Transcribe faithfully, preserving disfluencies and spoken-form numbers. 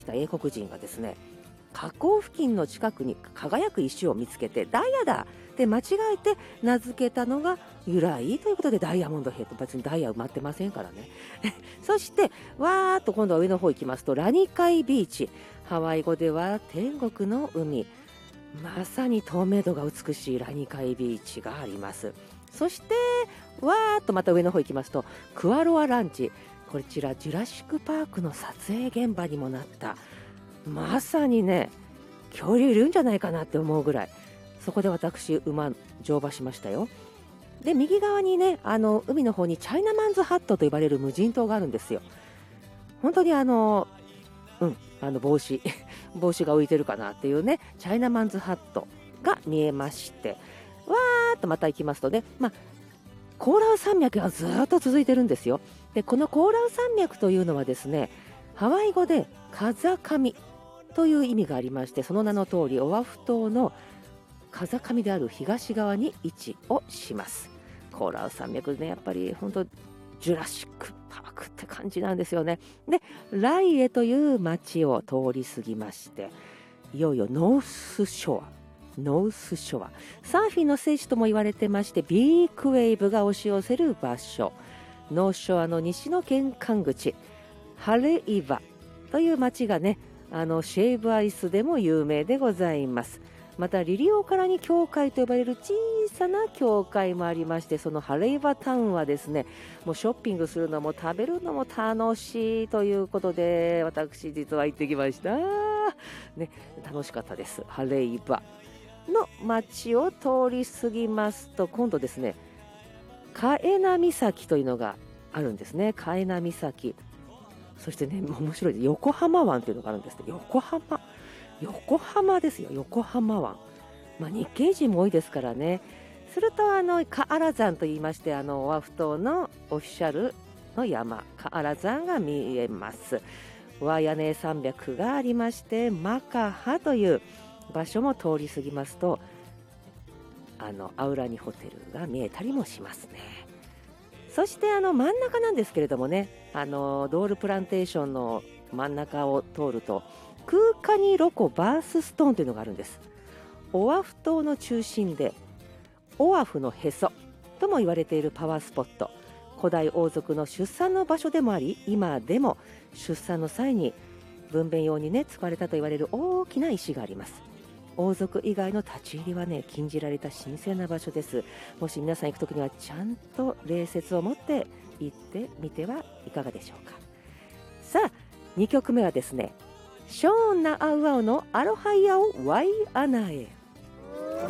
た英国人がですね、河口付近の近くに輝く石を見つけてダイヤだって間違えて名付けたのが由来ということで、ダイヤモンドヘッド、別にダイヤ埋まってませんからねそしてわーっと今度は上の方行きますと、ラニカイビーチ、ハワイ語では天国の海、まさに透明度が美しいラニカイビーチがあります。そしてわーっとまた上の方行きますと、クアロアランチ、こちらジュラシックパークの撮影現場にもなった、まさにね恐竜いるんじゃないかなって思うぐらい、そこで私馬乗馬しましたよ。で右側にね、あの海の方にチャイナマンズハットと呼ばれる無人島があるんですよ。本当にあのうんあの帽子帽子が浮いてるかなっていうね、チャイナマンズハットが見えまして、わーっとまた行きますとね、まあコーラウ山脈がずっと続いてるんですよ。でこのコーラウ山脈というのはですね、ハワイ語で風上という意味がありまして、その名の通りオアフ島の風上である東側に位置をします。コーラウ山脈ね、やっぱり本当ジュラシックパークって感じなんですよね。でライエという町を通り過ぎまして、いよいよノースショアノースショアサーフィンの聖地とも言われてまして、ビッグウェーブが押し寄せる場所、ノースショアの西の玄関口ハレイバという町がね、あのシェイブアイスでも有名でございます。またリリオカラニ教会と呼ばれる小さな教会もありまして、そのハレイバタウンはですね、もうショッピングするのも食べるのも楽しいということで、私実は行ってきました、ね、楽しかったです。ハレイバの町を通り過ぎますと、今度ですね、カエナ岬というのがあるんですね。カエナ岬、そしてね面白いです、横浜湾というのがあるんですね。横浜横浜ですよ、横浜湾、まあ、日系人も多いですからね。するとあのカアラ山といいまして、あのオアフ島のオフィシャルの山カアラ山が見えます。ワヤネ山脈がありまして、マカハという場所も通り過ぎますと、あのアウラニホテルが見えたりもしますね。そしてあの真ん中なんですけれどもね、あのドールプランテーションの真ん中を通ると、クーカニロコバースストーンというのがあるんです。オアフ島の中心でオアフのへそとも言われているパワースポット、古代王族の出産の場所でもあり、今でも出産の際に分娩用にね使われたと言われる大きな石があります。王族以外の立ち入りはね禁じられた神聖な場所です。もし皆さん行くときにはちゃんと礼節を持って行ってみてはいかがでしょうか。さあにきょくめはですね、ショーン・ナ・アウアオのアロハイヤオ・ワイアナへ。